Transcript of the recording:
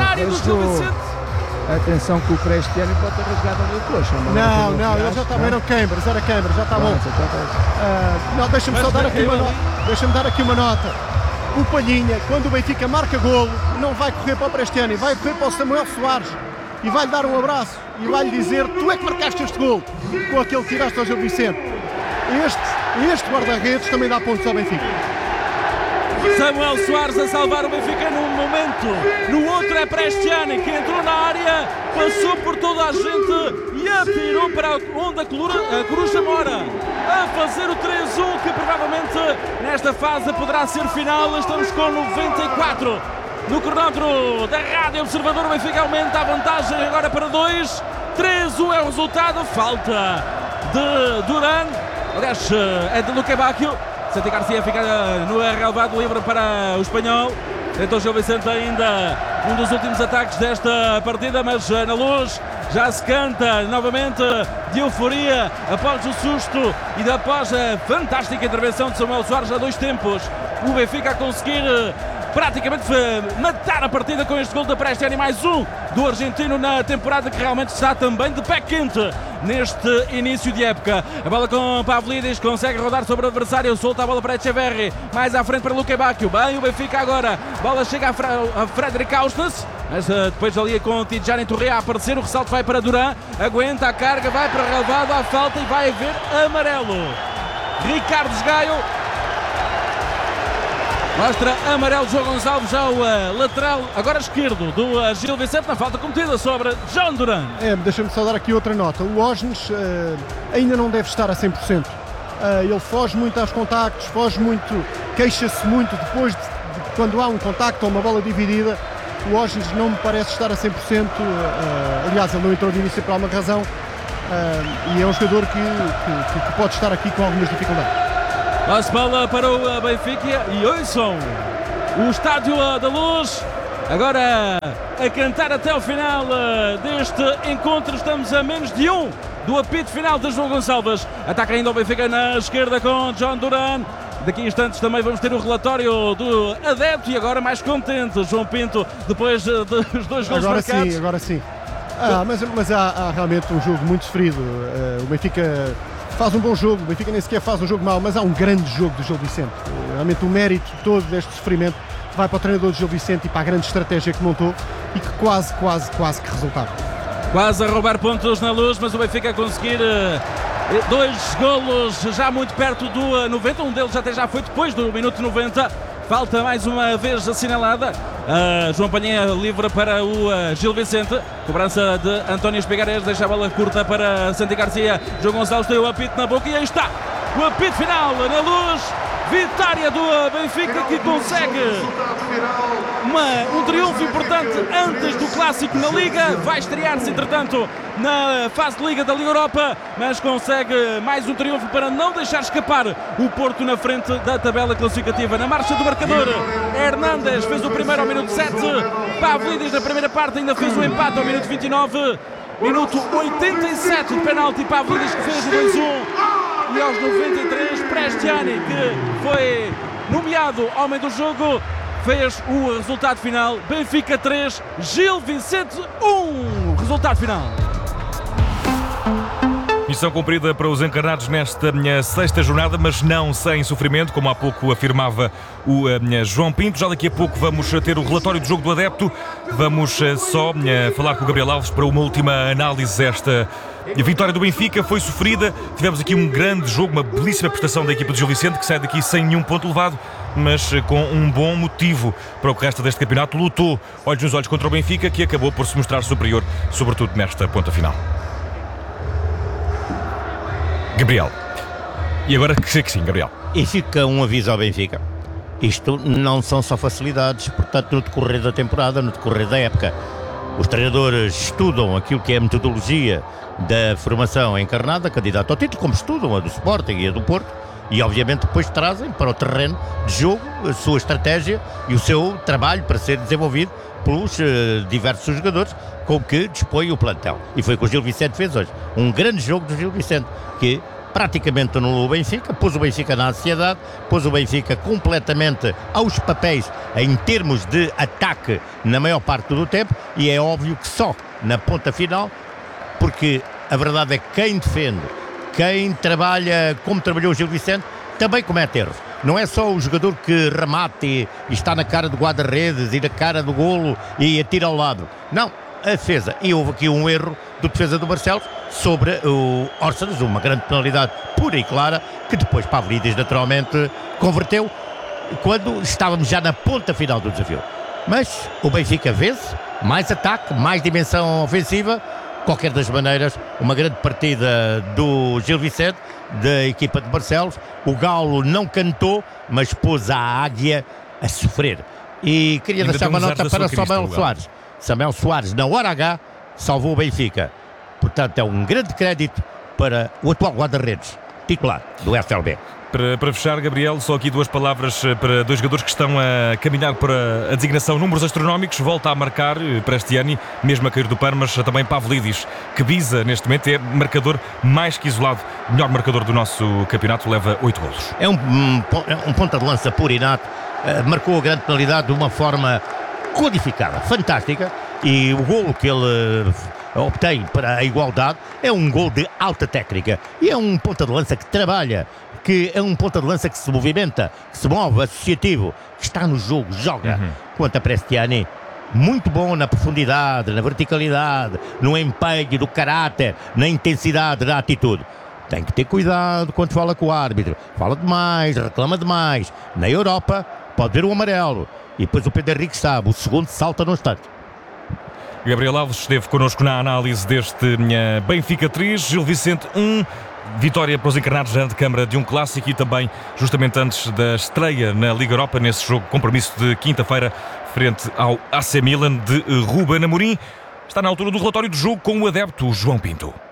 área do Gil Vicente. Atenção que o Cristiano pode ter rasgado ali o coxa. Não, ele já estava, era Cambers, já está bom. Não, deixa-me só dar aqui uma nota. Deixa-me dar aqui uma nota. O Palhinha, quando o Benfica marca golo, não vai correr para o Cristiano, vai correr para o Samuel Soares e vai-lhe dar um abraço e vai-lhe dizer: tu é que marcaste este golo com aquele que tiraste ao Gil Vicente. Este guarda-redes também dá pontos ao Benfica. Samuel Soares a salvar o Benfica num momento, no outro é Prestiani que entrou na área, passou por toda a gente e atirou para onde a Coruja mora, a fazer o 3-1 que provavelmente nesta fase poderá ser final. Estamos com 94 no cronómetro da Rádio Observador. O Benfica aumenta a vantagem agora para 2, 3-1 é o resultado, falta de Duran, aliás é de Luque Bacchio. Santi Garcia fica no relevado livre para o espanhol. Tentou Gil Vicente ainda um dos últimos ataques desta partida, mas na Luz já se canta novamente de euforia após o susto e após a fantástica intervenção de Samuel Soares a 2 tempos. O Benfica a conseguir praticamente matar a partida com este gol da Prestiani, mais um do argentino na temporada, que realmente está também de pé quente neste início de época. A bola com Pavlidis, consegue rodar sobre o adversário, solta a bola para Echeverri, mais à frente para Luque Bacchio. Bem, o Benfica agora, bola chega a Frederic Ausnes, mas depois ali com o Tidjane Torre a aparecer, o ressalto vai para Duran, aguenta a carga, vai para o relevado, à falta e vai haver amarelo. Ricardo Gaio mostra amarelo. João Gonçalves, já o lateral, agora esquerdo do Gil Vicente, na falta cometida sobre John Duran. Deixa-me só dar aqui outra nota. O Osnes ainda não deve estar a 100%. Ele foge muito aos contactos, queixa-se muito depois de quando há um contacto ou uma bola dividida. O Osnes não me parece estar a 100%. Aliás, ele não entrou de início por alguma razão. E é um jogador que pode estar aqui com algumas dificuldades. Passe bola para o Benfica e ouçam o Estádio da Luz agora a cantar até o final deste encontro. Estamos a menos de 1 do apito final de João Gonçalves. Ataca ainda o Benfica na esquerda com John Duran. Daqui a instantes também vamos ter o relatório do adepto e agora mais contente João Pinto depois dos 2 gols marcados. Agora sim. Mas há realmente um jogo muito sofrido. O Benfica faz um bom jogo, o Benfica nem sequer faz um jogo mau, mas há um grande jogo do Gil Vicente. Realmente o mérito todo deste sofrimento vai para o treinador do Gil Vicente e para a grande estratégia que montou e que quase que resultado. Quase a roubar pontos na Luz, mas o Benfica a conseguir 2 golos já muito perto do 90, um deles até já foi depois do minuto 90. Falta mais uma vez assinalada. João Palhinha livre para o Gil Vicente. Cobrança de António Espigares. Deixa a bola curta para Santi Garcia. João Gonçalves tem o apito na boca e aí está o apito final na Luz. Vitória do Benfica que consegue um triunfo importante antes do clássico na Liga. Vai estrear-se entretanto na fase de Liga da Liga Europa, mas consegue mais um triunfo para não deixar escapar o Porto na frente da tabela classificativa. Na marcha do marcador, Hernández fez o primeiro ao minuto 7, Pavlidis na primeira parte ainda fez o empate ao minuto 29, minuto 87 de penalti, Pavlidis que fez o 2-1. E aos 93, Prestiani, que foi nomeado homem do jogo, fez o resultado final. Benfica 3, Gil Vicente 1. Resultado final. Missão cumprida para os encarnados nesta minha 6ª jornada, mas não sem sofrimento, como há pouco afirmava o João Pinto. Já daqui a pouco vamos ter o relatório do jogo do adepto. Vamos só falar com o Gabriel Alves para uma última análise. Esta vitória do Benfica foi sofrida. Tivemos aqui um grande jogo, uma belíssima prestação da equipa do Gil Vicente, que sai daqui sem nenhum ponto levado, mas com um bom motivo para o que resta deste campeonato. Lutou olhos nos olhos contra o Benfica, que acabou por se mostrar superior, sobretudo nesta ponta final. Gabriel. E agora que sei que sim, Gabriel. E fica um aviso ao Benfica. Isto não são só facilidades, portanto, no decorrer da temporada, no decorrer da época. Os treinadores estudam aquilo que é a metodologia da formação encarnada, candidata ao título, como estudam a do Sporting e a do Porto, e obviamente depois trazem para o terreno de jogo a sua estratégia e o seu trabalho para ser desenvolvido pelos diversos jogadores com que dispõe o plantel. E foi o que o Gil Vicente fez hoje. Um grande jogo do Gil Vicente, que praticamente anulou o Benfica, pôs o Benfica na ansiedade, pôs o Benfica completamente aos papéis em termos de ataque na maior parte do tempo, e é óbvio que só na ponta final, porque a verdade é que quem defende, quem trabalha como trabalhou o Gil Vicente, também comete erros. Não é só o jogador que remate e está na cara do guarda-redes e na cara do golo e atira ao lado. Não, a defesa. E houve aqui um erro do defesa do Barcelos sobre o Orsens, uma grande penalidade pura e clara, que depois Pavlidis naturalmente converteu quando estávamos já na ponta final do desafio. Mas o Benfica vence, mais ataque, mais dimensão ofensiva. Qualquer das maneiras, uma grande partida do Gil Vicente, da equipa de Barcelos. O Galo não cantou, mas pôs a Águia a sofrer. E queria deixar uma nota para Samuel Soares. Samuel Soares, na hora H, salvou o Benfica. Portanto, é um grande crédito para o atual guarda-redes titular do FLB. Para fechar, Gabriel, só aqui duas palavras para dois jogadores que estão a caminhar para a designação. Números astronómicos, volta a marcar para este ano, mesmo a cair do pano, mas também Pavlidis, que visa neste momento, é marcador mais que isolado, melhor marcador do nosso campeonato, leva 8 golos. É um ponta de lança puro e nato, marcou a grande penalidade de uma forma codificada, fantástica, e o golo que ele obtém para a igualdade é um golo de alta técnica, e é um ponta de lança que trabalha, que é um ponta de lança que se movimenta, que se move, associativo, que está no jogo, joga. Quanto a Prestiani, muito bom na profundidade, na verticalidade, no empenho, no caráter, na intensidade, na atitude. Tem que ter cuidado quando fala com o árbitro. Fala demais, reclama demais. Na Europa, pode ver o amarelo. E depois o Pedro Henrique sabe, o segundo salta no instante. Gabriel Alves esteve connosco na análise deste Benfica 3, Gil Vicente 1. Vitória para os encarnados na antecâmara de um clássico e também justamente antes da estreia na Liga Europa, nesse jogo, compromisso de quinta-feira, frente ao AC Milan de Ruben Amorim. Está na altura do relatório do jogo com o adepto João Pinto.